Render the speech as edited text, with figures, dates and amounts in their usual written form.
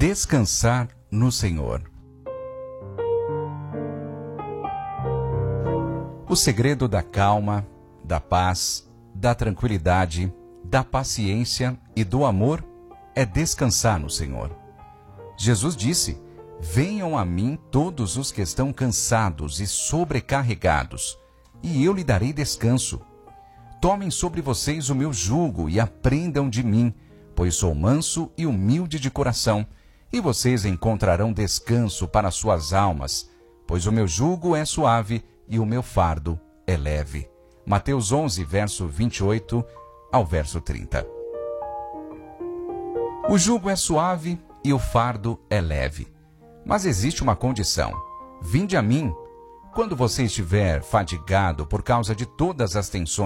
Descansar no Senhor. O segredo da calma, da paz, da tranquilidade, da paciência e do amor é descansar no Senhor. Jesus disse: venham a mim todos os que estão cansados e sobrecarregados, e eu lhe darei descanso. Tomem sobre vocês o meu jugo e aprendam de mim, pois sou manso e humilde de coração, e vocês encontrarão descanso para suas almas, pois o meu jugo é suave e o meu fardo é leve. Mateus 11, verso 28 ao verso 30. O jugo é suave e o fardo é leve. Mas existe uma condição: vinde a mim. Quando você estiver fadigado por causa de todas as tensões